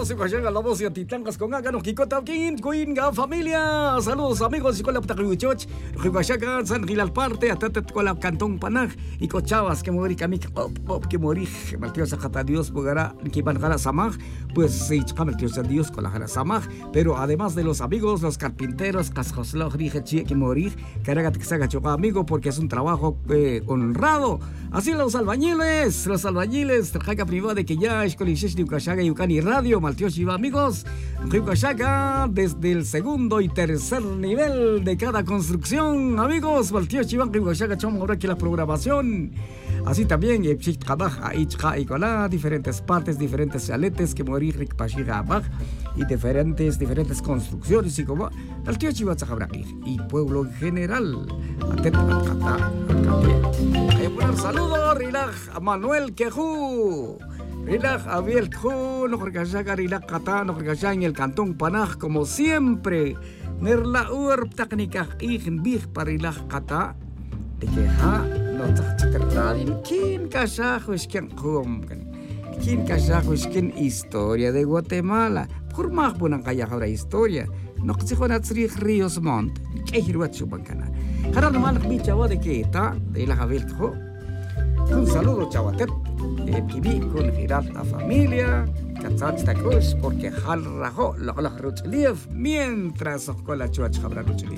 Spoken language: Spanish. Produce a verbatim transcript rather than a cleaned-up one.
Saludos y llega la voz de Titlancas con Ágano, Kikota, Kin, Quinga, familia. Saludos amigos y con la Patacuchoch, Rihuachaca, San Gilal Parte, Atatat con la Cantón Panaj y Cochavas que morí Kamik, Op, Op, que morí, Martío Sajata Dios, Bogara, Kiban Jara Samaj, pues se Martío Dios con la Jara Samaj, pero además de los amigos, los carpinteros, Casjoslo, Rijechi, que morí, Caragat que saca choca amigo, porque es un trabajo eh, honrado. Así los albañiles, los albañiles, Trajaca privada de que ya es Colishesh de Ucashaga y Ucani Radio, Maltio Shiva, amigos, Ucashaga, desde el segundo y tercer nivel de cada construcción, amigos, Maltio Shiva, Ucashaga, Chom, ahora que la programación. Así también, diferentes partes, diferentes chaletes que morir y diferentes, diferentes construcciones y como el tío Chiva y pueblo en general. Un saludo, Rilaj, a Manuel Quejú. Rilaj, Abiel Quejú, no Jorgachaga, Rilaj Catá, no Jorgachaga en el Cantón Panaj, como siempre. Nerla Urb técnica, Ijen Big para Rilaj Catá. De que ha, no Tachitradin, ¿quién casajo es quien cum? ¿Quién casajo es quien historia de Guatemala? Por más buena calla ahora historia. No se juega Tzrich Ríos Montt, que es Hiruachu Bancana. Ahora no mal mi chava de que está, de la Javier Quejú. Un saludo, chavatet. Viví con Giralta familia, Catzach Tacos, porque Jal Rajo, la Rucheliev, mientras con la Chuach Jabra Rucheliev.